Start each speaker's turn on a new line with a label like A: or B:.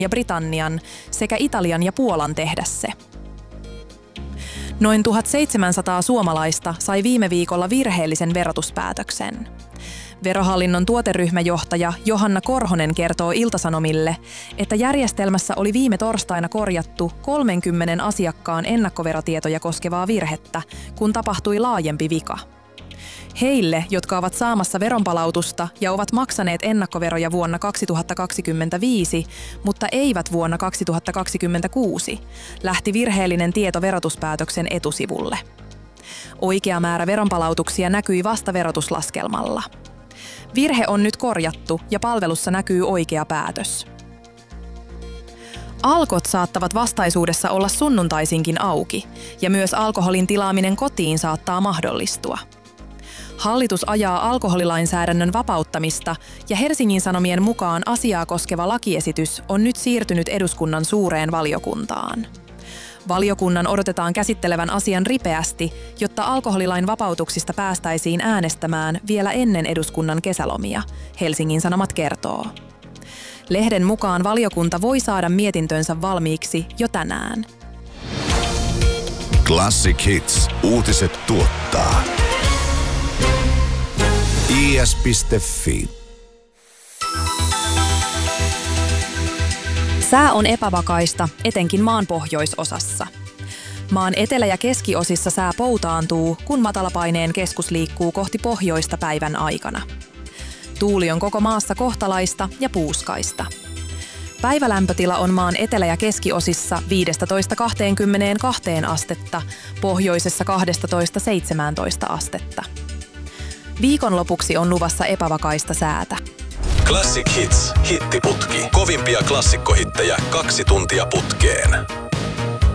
A: ja Britannian sekä Italian ja Puolan tehdä se. Noin 1700 suomalaista sai viime viikolla virheellisen verotuspäätöksen. Verohallinnon tuoteryhmäjohtaja Johanna Korhonen kertoo Ilta-Sanomille, että järjestelmässä oli viime torstaina korjattu 30 asiakkaan ennakkoverotietoja koskevaa virhettä, kun tapahtui laajempi vika. Heille, jotka ovat saamassa veronpalautusta ja ovat maksaneet ennakkoveroja vuonna 2025, mutta eivät vuonna 2026, lähti virheellinen tieto verotuspäätöksen etusivulle. Oikea määrä veronpalautuksia näkyi vasta verotuslaskelmalla. Virhe on nyt korjattu ja palvelussa näkyy oikea päätös. Alkot saattavat vastaisuudessa olla sunnuntaisinkin auki, ja myös alkoholin tilaaminen kotiin saattaa mahdollistua. Hallitus ajaa alkoholilainsäädännön vapauttamista ja Helsingin Sanomien mukaan asiaa koskeva lakiesitys on nyt siirtynyt eduskunnan suureen valiokuntaan. Valiokunnan odotetaan käsittelevän asian ripeästi, jotta alkoholilain vapautuksista päästäisiin äänestämään vielä ennen eduskunnan kesälomia, Helsingin Sanomat kertoo. Lehden mukaan valiokunta voi saada mietintönsä valmiiksi jo tänään.
B: Classic Hits. Uutiset tuottaa is.fi.
A: Sää on epävakaista, etenkin maan pohjoisosassa. Maan etelä- ja keskiosissa sää poutaantuu, kun matalapaineen keskus liikkuu kohti pohjoista päivän aikana. Tuuli on koko maassa kohtalaista ja puuskaista. Päivälämpötila on maan etelä- ja keskiosissa 15–22 astetta, pohjoisessa 12–17 astetta. Viikonlopuksi on luvassa epävakaista säätä.
C: Classic Hits, hittiputki. Kovimpia klassikkohittejä 2 tuntia putkeen.